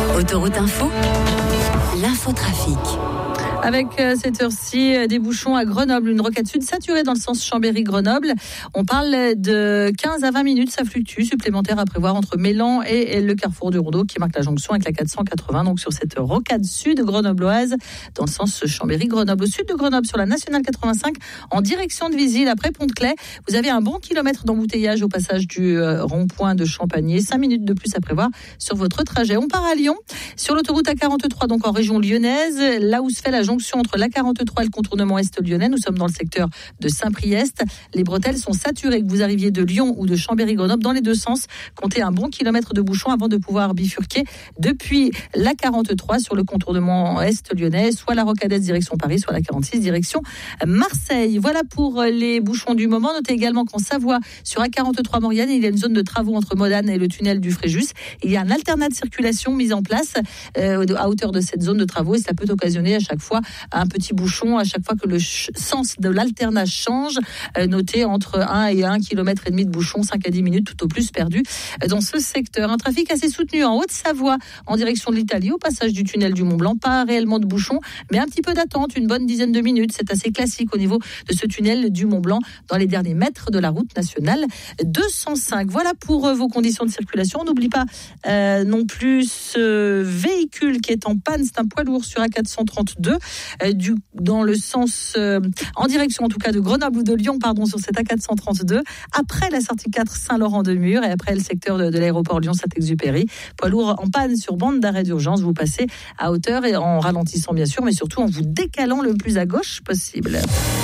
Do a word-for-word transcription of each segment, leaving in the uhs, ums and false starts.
Autoroute Info, l'infotrafic. Avec euh, cette heure-ci, euh, des bouchons à Grenoble, une rocade sud saturée dans le sens Chambéry-Grenoble. On parle de quinze à vingt minutes, ça fluctue, supplémentaire à prévoir entre Mélan et, et le carrefour du Rondeau qui marque la jonction avec la quatre cent quatre-vingts, donc sur cette rocade sud grenobloise dans le sens Chambéry-Grenoble. Au sud de Grenoble, sur la nationale quatre-vingt-cinq, en direction de Visil, après Pont-de-Claix, vous avez un bon kilomètre d'embouteillage au passage du euh, rond-point de Champagné. cinq minutes de plus à prévoir sur votre trajet. On part à Lyon, sur l'autoroute A quarante-trois, donc en région lyonnaise, là où se fait la jonction entre l'A quarante-trois et le contournement est lyonnais. Nous sommes dans le secteur de Saint-Priest. Les bretelles sont saturées, que vous arriviez de Lyon ou de Chambéry-Grenoble, dans les deux sens. Comptez un bon kilomètre de bouchon avant de pouvoir bifurquer depuis l'A quarante-trois sur le contournement est lyonnais, soit la Rocade direction Paris, soit la quarante-six direction Marseille. Voilà pour les bouchons du moment. Notez également qu'en Savoie, sur A quarante-trois Maurienne, il y a une zone de travaux entre Modane et le tunnel du Fréjus. Il y a un alternat de circulation mis en place euh, à hauteur de cette zone de travaux et cela peut occasionner à chaque fois un petit bouchon à chaque fois que le ch- sens de l'alternage change. Euh, notez entre un et un kilomètre et demi de bouchon, cinq à dix minutes tout au plus perdu euh, dans ce secteur. Un trafic assez soutenu en Haute-Savoie en direction de l'Italie au passage du tunnel du Mont-Blanc. Pas réellement de bouchon, mais un petit peu d'attente, une bonne dizaine de minutes. C'est assez classique au niveau de ce tunnel du Mont-Blanc dans les derniers mètres de la route nationale deux cent cinq. Voilà pour euh, vos conditions de circulation. On n'oublie pas euh, non plus ce véhicule qui est en panne. C'est un poids lourd sur A quatre cent trente-deux. Euh, du, dans le sens, euh, en direction en tout cas de Grenoble ou de Lyon, pardon, sur cette A quatre cent trente-deux, après la sortie quatre Saint-Laurent-de-Mur et après le secteur de, de l'aéroport Lyon-Saint-Exupéry. Poids lourd en panne sur bande d'arrêt d'urgence, vous passez à hauteur et en ralentissant bien sûr, mais surtout en vous décalant le plus à gauche possible.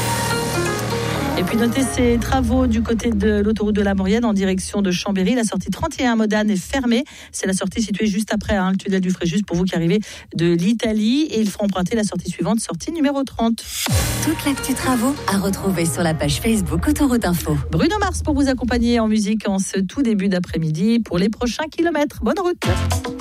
Et puis notez ces travaux du côté de l'autoroute de la Maurienne en direction de Chambéry. La sortie trente et un Modane est fermée. C'est la sortie située juste après hein, le tunnel du Fréjus pour vous qui arrivez de l'Italie. Et il faut emprunter la sortie suivante, sortie numéro trente. Toute l'actu travaux à retrouver sur la page Facebook Autoroute Info. Bruno Mars pour vous accompagner en musique en ce tout début d'après-midi pour les prochains kilomètres. Bonne route.